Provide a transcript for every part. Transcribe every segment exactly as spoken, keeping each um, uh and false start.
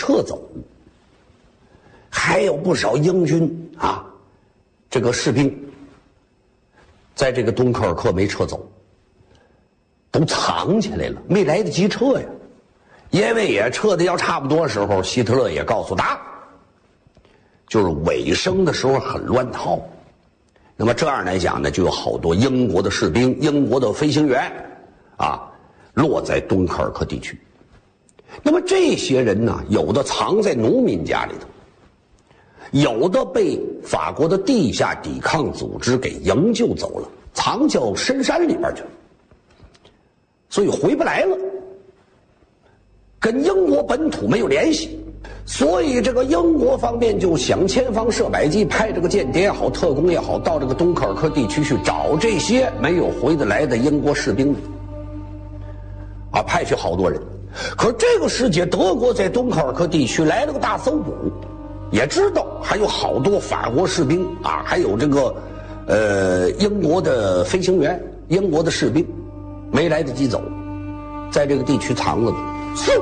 撤走，还有不少英军啊，这个士兵在这个敦刻尔克没撤走，都藏起来了，没来得及撤呀。因为也撤的要差不多时候，希特勒也告诉他，就是尾声的时候很乱套。那么这样来讲呢，就有好多英国的士兵、英国的飞行员啊，落在敦刻尔克地区。那么这些人呢，有的藏在农民家里头，有的被法国的地下抵抗组织给营救走了，藏到深山里边去了，所以回不来了，跟英国本土没有联系。所以这个英国方面就想千方设百计，派这个间谍也好，特工也好，到这个敦刻尔克地区去找这些没有回得来的英国士兵啊，派去好多人。可是这个时节，德国在敦刻尔克地区来了个大搜捕，也知道还有好多法国士兵啊，还有这个呃英国的飞行员、英国的士兵没来得及走，在这个地区藏着呢。嗖！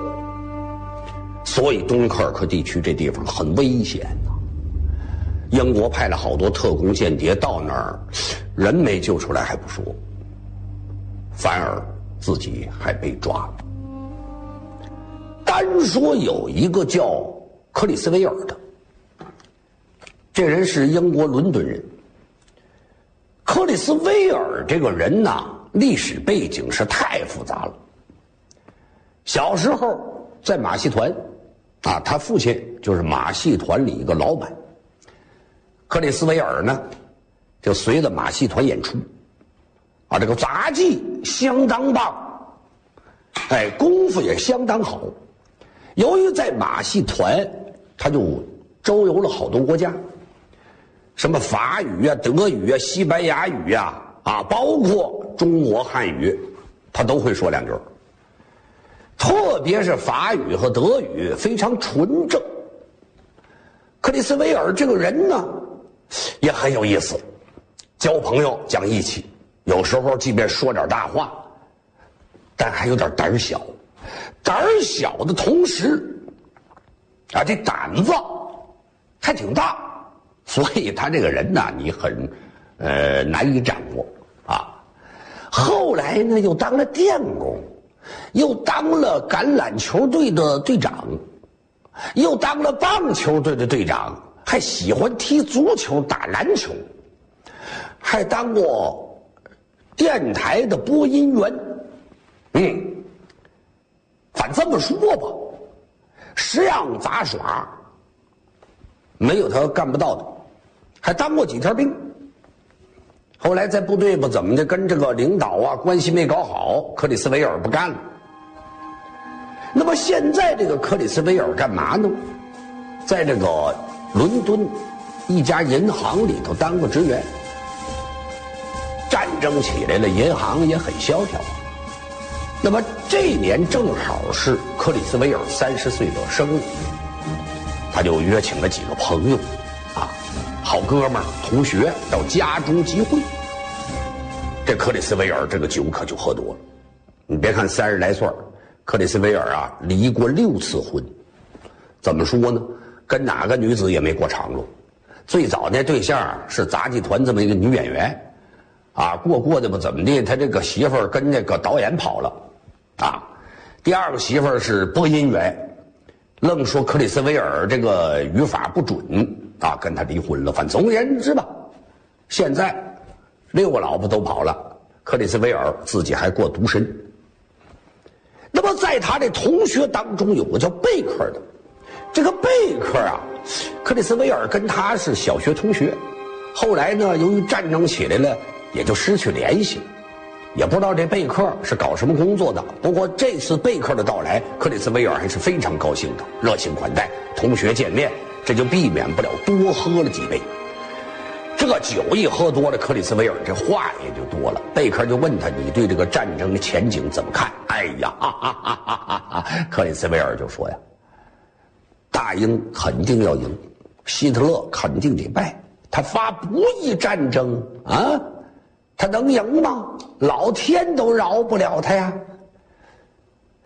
所以敦刻尔克地区这地方很危险呐、啊。英国派了好多特工间谍到那儿，人没救出来还不说，反而自己还被抓了。单说有一个叫克里斯维尔的，这人是英国伦敦人。克里斯维尔这个人呐，历史背景是太复杂了。小时候在马戏团啊，他父亲就是马戏团里一个老板。克里斯维尔呢，就随着马戏团演出啊，这个杂技相当棒，哎，功夫也相当好。由于在马戏团，他就周游了好多国家，什么法语啊、德语啊、西班牙语啊，啊，包括中国汉语，他都会说两句。特别是法语和德语非常纯正。克里斯维尔这个人呢，也很有意思，交朋友讲义气，有时候即便说点大话，但还有点胆小。胆小的同时啊，这胆子还挺大，所以他这个人呢，你很呃难以掌握啊。后来呢，又当了电工，又当了橄榄球队的队长，又当了棒球队的队长，还喜欢踢足球、打篮球，还当过电台的播音员。嗯。反这么说吧，十样杂耍没有他干不到的，还当过几天兵。后来在部队吧，怎么的跟这个领导啊关系没搞好，克里斯维尔不干了。那么现在这个克里斯维尔干嘛呢？在这个伦敦一家银行里头当个职员。战争起来了，银行也很萧条。那么这年正好是克里斯维尔三十岁的生日，他就约请了几个朋友，啊，好哥们儿、同学到家中集会。这克里斯维尔这个酒可就喝多了。你别看三十来岁，克里斯维尔啊离过六次婚，怎么说呢？跟哪个女子也没过长路。最早那对象是杂技团这么一个女演员，啊，过过的不怎么地，他这个媳妇儿跟那个导演跑了。啊，第二个媳妇儿是播音员，愣说克里斯维尔这个语法不准啊，跟他离婚了。反正总而言之吧，现在六个老婆都跑了，克里斯维尔自己还过独身。那么在他的同学当中有个叫贝克的，这个贝克啊，克里斯维尔跟他是小学同学，后来呢，由于战争起来了，也就失去联系了。也不知道这贝克是搞什么工作的，不过这次贝克的到来，克里斯维尔还是非常高兴的，热情款待，同学见面，这就避免不了多喝了几杯。这酒一喝多了，克里斯维尔这话也就多了。贝克就问他：“你对这个战争的前景怎么看？”哎呀，哈哈哈哈哈哈！克里斯维尔就说呀：“大英肯定要赢，希特勒肯定得败，他发不义战争啊。”他能赢吗？老天都饶不了他呀！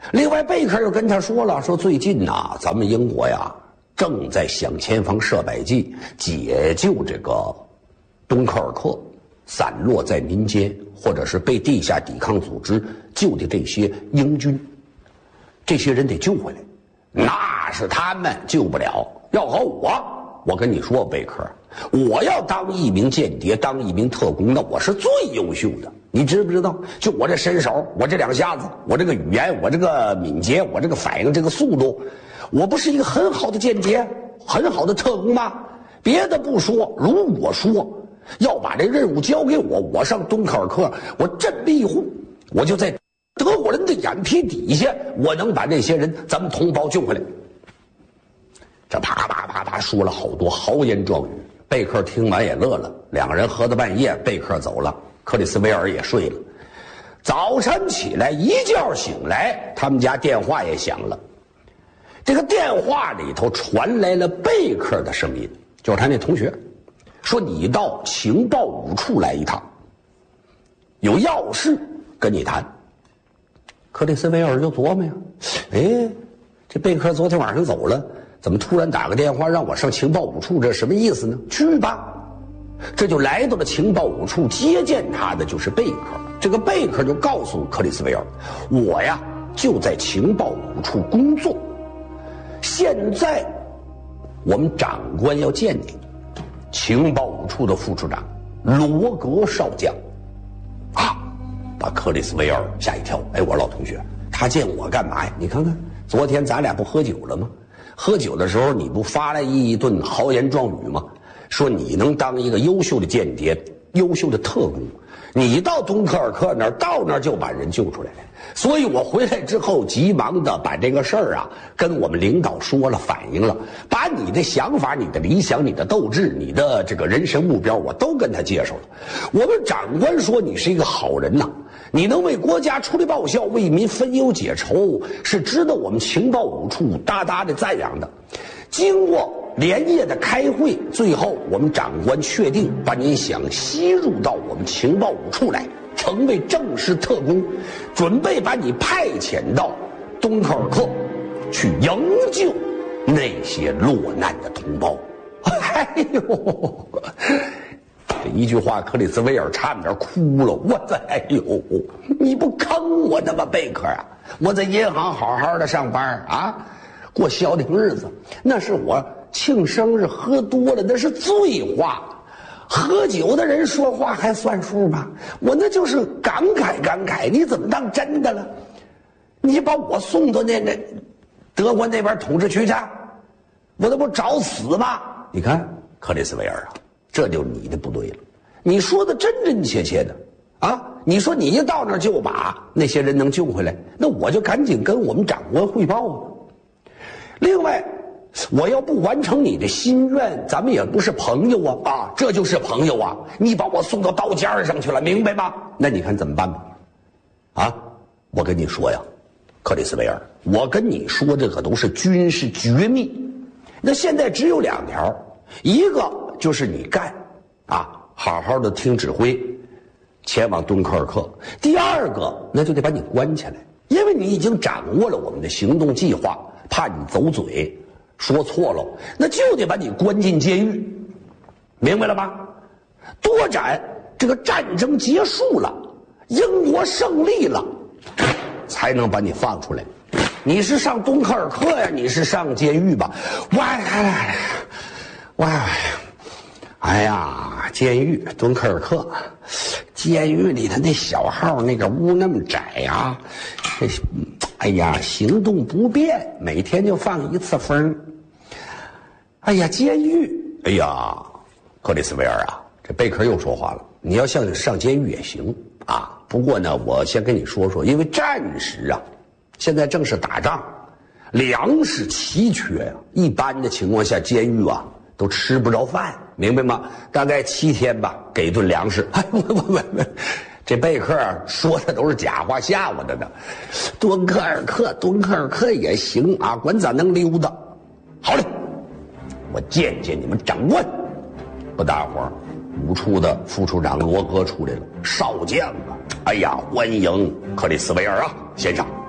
另外，贝克又跟他说了，说最近呐、啊，咱们英国呀正在想千方设百计解救这个敦刻尔克散落在民间或者是被地下抵抗组织救的这些英军，这些人得救回来，那是他们救不了，要和我。我跟你说，贝克，我要当一名间谍，当一名特工，那我是最优秀的。你知不知道？就我这身手，我这两下子，我这个语言，我这个敏捷，我这个反应，这个速度，我不是一个很好的间谍，很好的特工吗？别的不说，如果说要把这任务交给我，我上敦刻尔克，我振臂一呼，我就在德国人的眼皮底下，我能把这些人，咱们同胞救回来。这啪啪啪啪说了好多豪言壮语，贝克听完也乐了。两个人喝到半夜，贝克走了，克里斯维尔也睡了。早晨起来一觉醒来，他们家电话也响了。这个电话里头传来了贝克的声音，就是他那同学，说你到情报五处来一趟，有要事跟你谈。克里斯维尔就琢磨呀，哎，这贝克昨天晚上走了，怎么突然打个电话让我上情报五处？这什么意思呢？去吧，这就来到了情报五处，接见他的就是贝克。这个贝克就告诉克里斯维尔，我呀就在情报五处工作，现在我们长官要见你，情报五处的副处长罗格少将。啊，把克里斯维尔吓一跳。哎，我老同学，他见我干嘛呀？你看看，昨天咱俩不喝酒了吗？喝酒的时候你不发了一顿豪言壮语吗？说你能当一个优秀的间谍，优秀的特工，你到敦刻尔克那儿，到那儿就把人救出来了。所以我回来之后急忙的把这个事儿啊跟我们领导说了，反映了，把你的想法、你的理想、你的斗志、你的这个人生目标我都跟他介绍了。我们长官说你是一个好人呐、啊，你能为国家出力报效，为民分忧解愁，是值得我们情报五处大大的赞扬的。经过连夜的开会，最后我们长官确定把您想吸入到我们情报五处来，成为正式特工，准备把你派遣到敦刻尔克去营救那些落难的同胞。哎呦，这一句话，克里斯维尔差点哭了。我在，哎呦，你不坑我的吗，贝克啊？我在银行好好的上班啊，过消停日子，那是我庆生日喝多了，那是醉话。喝酒的人说话还算数吗？我那就是感慨感慨，你怎么当真的了？你把我送到那那德国那边统治区去，我那不找死吗？你看，克里斯维尔啊，这就是你的不对了。你说的真真切切的啊！你说你一到那儿就把那些人能救回来，那我就赶紧跟我们长官汇报啊。另外，我要不完成你的心愿，咱们也不是朋友啊！啊，这就是朋友啊！你把我送到刀尖上去了，明白吗？那你看怎么办吧？啊，我跟你说呀，克里斯维尔，我跟你说这可都是军事绝密。那现在只有两条，一个就是你干啊，好好的听指挥，前往敦刻尔克；第二个，那就得把你关起来，因为你已经掌握了我们的行动计划，怕你走嘴。说错了，那就得把你关进监狱，明白了吧？多展这个战争结束了，英国胜利了，才能把你放出来。你是上敦刻尔克呀，你是上监狱吧？喂，喂，哎呀，监狱，敦刻尔克，监狱里的那小号那个屋那么窄呀，这，哎呀，行动不便，每天就放一次风。哎呀，监狱！哎呀，克里斯维尔啊，这贝克又说话了。你要像上监狱也行啊，不过呢，我先跟你说说，因为战时啊，现在正是打仗，粮食奇缺呀、啊。一般的情况下，监狱啊都吃不着饭，明白吗？大概七天吧，给顿粮食。哎，我我我，这贝克说的都是假话，吓我的呢。敦刻尔克，敦刻尔克也行啊，管咋能溜达。好嘞。我见见你们长官。不大会儿，五处的副处长罗格出来了。少将啊，哎呀，欢迎克里斯维尔啊，先生。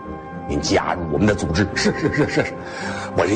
您加入我们的组织。 是是是是是， 我这